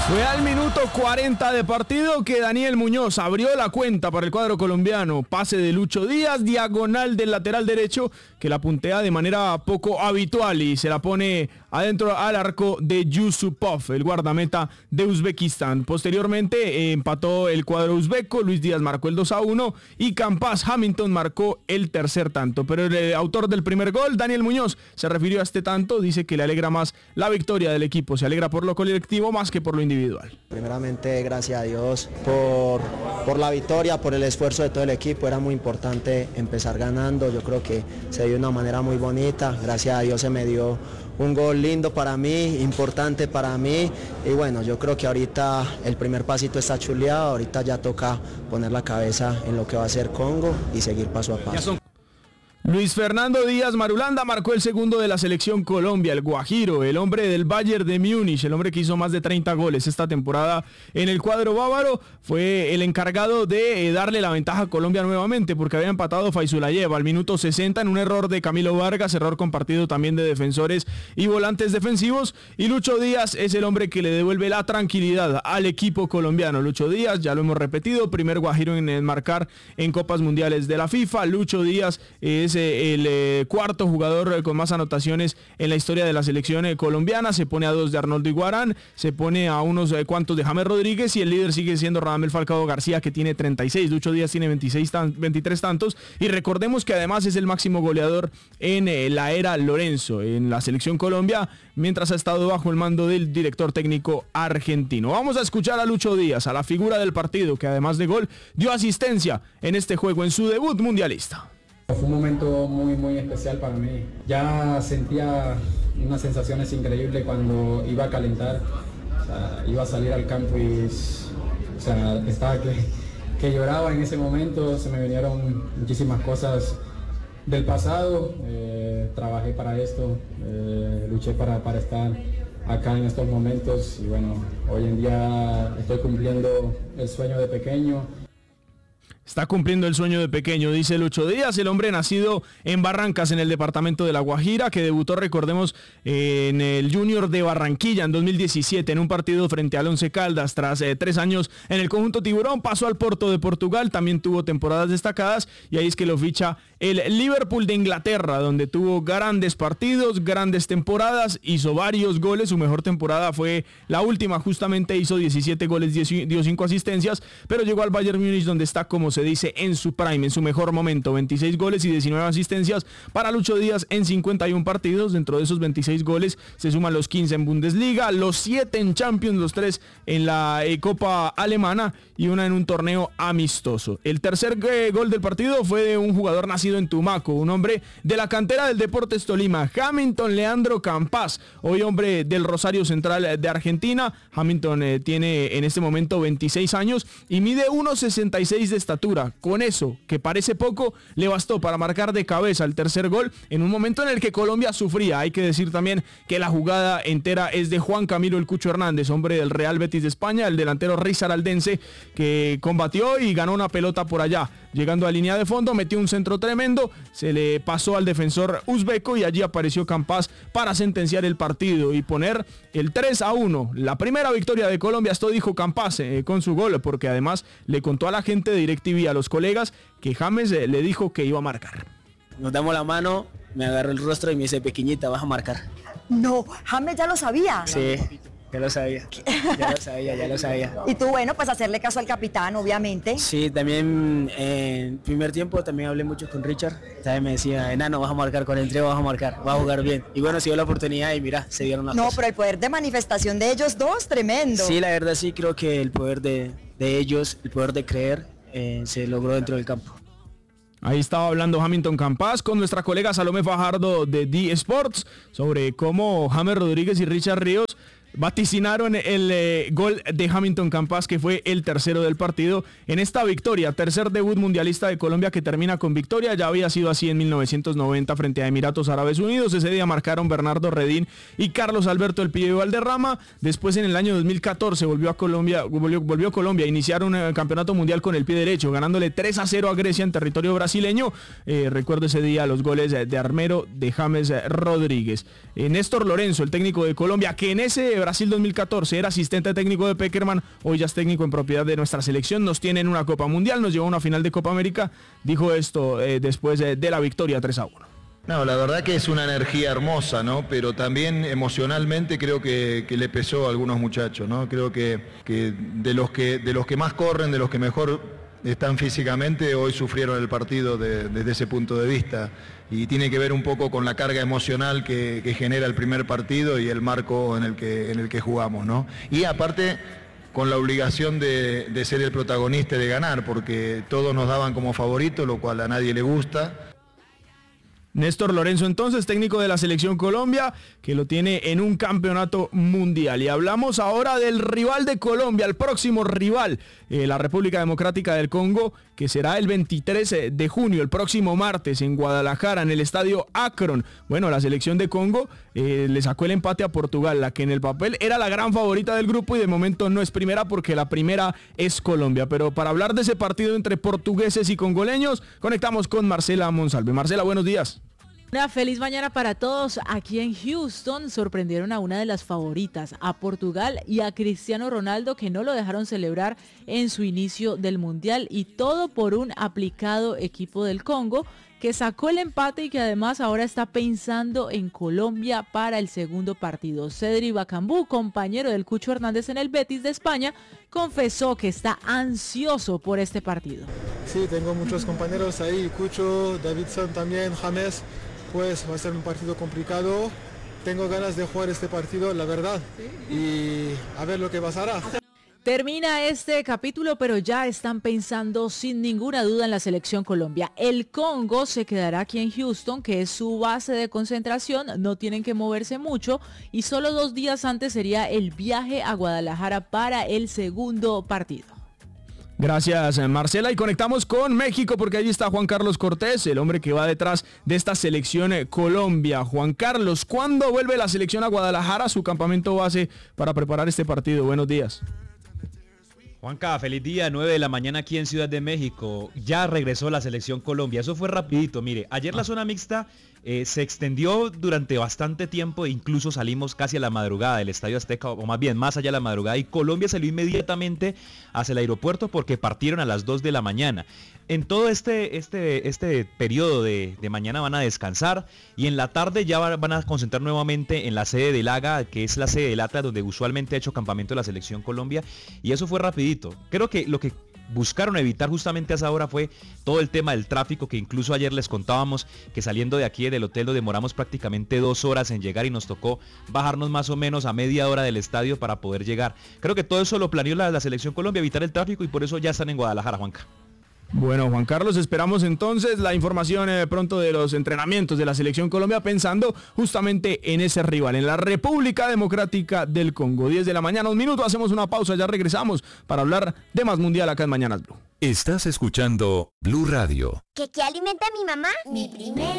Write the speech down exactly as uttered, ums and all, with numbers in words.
Fue al minuto cuarenta de partido que Daniel Muñoz abrió la cuenta para el cuadro colombiano. Pase de Lucho Díaz, diagonal del lateral derecho, que la puntea de manera poco habitual y se la pone adentro al arco de Yusupov, el guardameta de Uzbekistán. Posteriormente eh, empató el cuadro uzbeco, Luis Díaz marcó el dos a uno y Campás Hamilton marcó el tercer tanto. Pero el eh, autor del primer gol, Daniel Muñoz, se refirió a este tanto, dice que le alegra más la victoria del equipo, se alegra por lo colectivo más que por lo individual. Primeramente, gracias a Dios por, por la victoria, por el esfuerzo de todo el equipo. Era muy importante empezar ganando, yo creo que se dio de una manera muy bonita. Gracias a Dios se me dio un gol lindo para mí, importante para mí, y bueno, yo creo que ahorita el primer pasito está chuleado, ahorita ya toca poner la cabeza en lo que va a ser Congo y seguir paso a paso. Luis Fernando Díaz Marulanda marcó el segundo de la selección Colombia, el Guajiro, el hombre del Bayern de Múnich, el hombre que hizo más de treinta goles esta temporada en el cuadro bávaro, fue el encargado de eh, darle la ventaja a Colombia nuevamente, porque había empatado Faizulayev al minuto sesenta en un error de Camilo Vargas, error compartido también de defensores y volantes defensivos, y Lucho Díaz es el hombre que le devuelve la tranquilidad al equipo colombiano. Lucho Díaz, ya lo hemos repetido, primer Guajiro en eh, marcar en Copas Mundiales de la FIFA. Lucho Díaz es el eh, cuarto jugador con más anotaciones en la historia de la selección eh, colombiana, se pone a dos de Arnoldo Iguarán, se pone a unos eh, cuantos de James Rodríguez y el líder sigue siendo Radamel Falcao García, que tiene treinta y seis, Lucho Díaz tiene veintiséis tan, veintitrés tantos, y recordemos que además es el máximo goleador en eh, la era Lorenzo en la selección Colombia, mientras ha estado bajo el mando del director técnico argentino. Vamos a escuchar a Lucho Díaz, a la figura del partido, que además de gol dio asistencia en este juego en su debut mundialista. Fue un momento muy muy especial para mí. Ya sentía unas sensaciones increíbles cuando iba a calentar, o sea, iba a salir al campo y o sea, estaba que, que lloraba en ese momento. Se me vinieron muchísimas cosas del pasado. Eh, trabajé para esto, eh, luché para, para estar acá en estos momentos y bueno, hoy en día estoy cumpliendo el sueño de pequeño. Está cumpliendo el sueño de pequeño, dice Lucho Díaz, el hombre nacido en Barrancas, en el departamento de La Guajira, que debutó, recordemos, en el Junior de Barranquilla en dos mil diecisiete, en un partido frente al Once Caldas. Tras eh, tres años en el conjunto tiburón, pasó al Porto de Portugal, también tuvo temporadas destacadas, y ahí es que lo ficha el Liverpool de Inglaterra, donde tuvo grandes partidos, grandes temporadas, hizo varios goles. Su mejor temporada fue la última, justamente hizo diecisiete goles, dio cinco asistencias, pero llegó al Bayern Múnich, donde está, como se dice, en su prime, en su mejor momento, veintiséis goles y diecinueve asistencias para Lucho Díaz en cincuenta y uno partidos. Dentro de esos veintiséis goles se suman los quince en Bundesliga, los siete en Champions, los tres en la eh, Copa Alemana y una en un torneo amistoso. El tercer eh, gol del partido fue de un jugador nacido en Tumaco, un hombre de la cantera del Deportes Tolima, Hamilton Leandro Campás, hoy hombre del Rosario Central de Argentina. Hamilton eh, tiene en este momento veintiséis años y mide uno sesenta y seis de estatura. Con eso, que parece poco, le bastó para marcar de cabeza el tercer gol en un momento en el que Colombia sufría. Hay que decir también que la jugada entera es de Juan Camilo El Cucho Hernández, hombre del Real Betis de España, el delantero risaraldense, que combatió y ganó una pelota por allá. Llegando a línea de fondo, metió un centro tremendo, se le pasó al defensor uzbeco y allí apareció Campás para sentenciar el partido y poner el tres a uno. La primera victoria de Colombia, esto dijo Campás eh, con su gol, porque además le contó a la gente de DirecTV, a los colegas, que James eh, le dijo que iba a marcar. Nos damos la mano, me agarró el rostro y me dice, pequeñita, vas a marcar. No, James ya lo sabía. Sí, ya lo sabía, ya lo sabía, ya lo sabía. Y tú, bueno, pues hacerle caso al capitán, obviamente. Sí, también eh, en primer tiempo también hablé mucho con Richard. También me decía, enano, vas a marcar, con el entrego vas a marcar, vas a jugar bien. Y bueno, se dio la oportunidad y mira, se dieron las No, cosas. pero el poder de manifestación de ellos dos, tremendo. Sí, la verdad sí, creo que el poder de, de ellos, el poder de creer, eh, se logró dentro del campo. Ahí estaba hablando Hamilton Campás con nuestra colega Salomé Fajardo de D Sports sobre cómo James Rodríguez y Richard Ríos vaticinaron el eh, gol de Hamilton Campás, que fue el tercero del partido en esta victoria, tercer debut mundialista de Colombia que termina con victoria. Ya había sido así en mil novecientos noventa frente a Emiratos Árabes Unidos. Ese día marcaron Bernardo Redín y Carlos Alberto El Pibe Valderrama. Después, en el año dos mil catorce, volvió a Colombia, volvió, volvió a Colombia a iniciar un eh, campeonato mundial con el pie derecho, ganándole tres a cero a Grecia en territorio brasileño. Eh, recuerdo ese día los goles de Armero, de James Rodríguez. Eh, Néstor Lorenzo, el técnico de Colombia, que en ese Brasil dos mil catorce, era asistente técnico de Pekerman, hoy ya es técnico en propiedad de nuestra selección, nos tiene en una Copa Mundial, nos llevó a una final de Copa América, dijo esto eh, después de, de la victoria tres a uno. No, la verdad que es una energía hermosa, ¿no? Pero también emocionalmente creo que, que le pesó a algunos muchachos, ¿no? Creo que, que, de los que de los que más corren, de los que mejor están físicamente, hoy sufrieron el partido de, desde ese punto de vista. Y tiene que ver un poco con la carga emocional que, que genera el primer partido y el marco en el que, en el que jugamos, ¿no? Y aparte, con la obligación de, de ser el protagonista y de ganar, porque todos nos daban como favoritos, lo cual a nadie le gusta. Néstor Lorenzo entonces, técnico de la Selección Colombia, que lo tiene en un campeonato mundial. Y hablamos ahora del rival de Colombia, el próximo rival, eh, la República Democrática del Congo, que será el veintitrés de junio, el próximo martes, en Guadalajara, en el estadio Akron. Bueno, la Selección de Congo eh, le sacó el empate a Portugal, la que en el papel era la gran favorita del grupo y de momento no es primera porque la primera es Colombia. Pero para hablar de ese partido entre portugueses y congoleños, conectamos con Marcela Monsalve. Marcela, buenos días. Una feliz mañana para todos. Aquí en Houston sorprendieron a una de las favoritas, a Portugal y a Cristiano Ronaldo, que no lo dejaron celebrar en su inicio del Mundial, y todo por un aplicado equipo del Congo que sacó el empate y que además ahora está pensando en Colombia para el segundo partido. Cedri Bacambú, compañero del Cucho Hernández en el Betis de España, confesó que está ansioso por este partido. Sí, tengo muchos compañeros ahí, Cucho, Davidson también, James. Pues va a ser un partido complicado. Tengo ganas de jugar este partido, la verdad, y a ver lo que pasará. Termina este capítulo, pero ya están pensando sin ninguna duda en la Selección Colombia. El Congo se quedará aquí en Houston, que es su base de concentración, no tienen que moverse mucho, y solo dos días antes sería el viaje a Guadalajara para el segundo partido. Gracias, Marcela, y conectamos con México porque allí está Juan Carlos Cortés, el hombre que va detrás de esta selección Colombia. Juan Carlos, ¿cuándo vuelve la selección a Guadalajara, su campamento base, para preparar este partido? Buenos días. Juanca, feliz día, nueve de la mañana aquí en Ciudad de México. Ya regresó la selección Colombia, eso fue rapidito. Mire, ayer la zona mixta eh, se extendió durante bastante tiempo e incluso salimos casi a la madrugada del Estadio Azteca, o más bien más allá de la madrugada, y Colombia salió inmediatamente hacia el aeropuerto porque partieron a las dos de la mañana. En todo este, este, este periodo de, de mañana van a descansar y en la tarde ya van a concentrar nuevamente en la sede del Haga, que es la sede del Atlas donde usualmente ha hecho campamento la selección Colombia, y eso fue rapidito. Creo que lo que buscaron evitar justamente a esa hora fue todo el tema del tráfico, que incluso ayer les contábamos que saliendo de aquí del hotel nos demoramos prácticamente dos horas en llegar y nos tocó bajarnos más o menos a media hora del estadio para poder llegar. Creo que todo eso lo planeó la, la selección Colombia, evitar el tráfico, y por eso ya están en Guadalajara, Juanca. Bueno, Juan Carlos, esperamos entonces la información eh, pronto de los entrenamientos de la Selección Colombia, pensando justamente en ese rival, en la República Democrática del Congo. diez de la mañana, un minuto, hacemos una pausa, ya regresamos para hablar de más mundial acá en Mañanas Blue. Estás escuchando Blue Radio. ¿Qué, qué alimenta a mi mamá? Mi primera.